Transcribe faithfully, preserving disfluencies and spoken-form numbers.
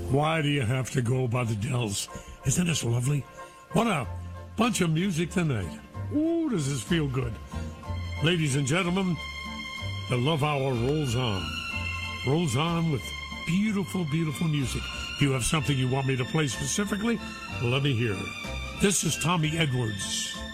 Why do you have to go by the Dells? Isn't this lovely? What a bunch of music tonight. Ooh, does this feel good. Ladies and gentlemen, the Love Hour rolls on. Rolls on with beautiful, beautiful music. If you have something you want me to play specifically, let me hear it. This is Tommy Edwards.